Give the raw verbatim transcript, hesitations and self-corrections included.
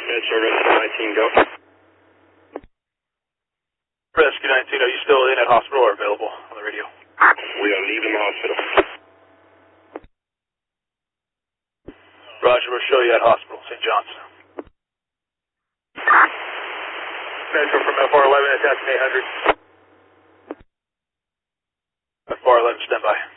Metro Rescue nineteen, go. Rescue nineteen, are you still in at hospital or available on the radio? We are leaving the hospital. Roger, we'll show you at hospital, Saint John's. Metro from F R eleven, attaching eight hundred. F R eleven, stand by.